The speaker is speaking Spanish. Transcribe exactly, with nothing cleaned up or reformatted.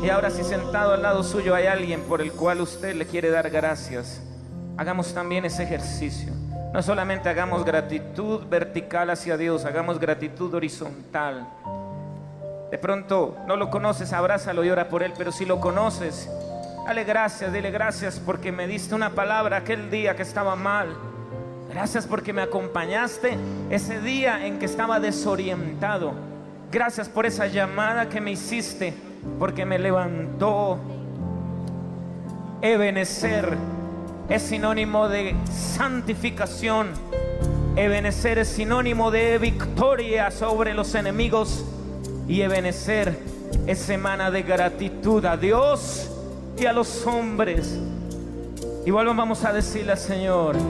Y ahora, si sentado al lado suyo hay alguien por el cual usted le quiere dar gracias, hagamos también ese ejercicio. No solamente hagamos gratitud vertical hacia Dios, hagamos gratitud horizontal. De pronto no lo conoces, abrázalo y ora por él. Pero si lo conoces, dale gracias, dile gracias porque me diste una palabra aquel día que estaba mal. Gracias porque me acompañaste ese día en que estaba desorientado. Gracias por esa llamada que me hiciste, porque me levantó. Ebenecer es sinónimo de santificación. Ebenecer es sinónimo de victoria sobre los enemigos. Y ebenecer es semana de gratitud a Dios y a los hombres. Igual vamos a decirle al Señor: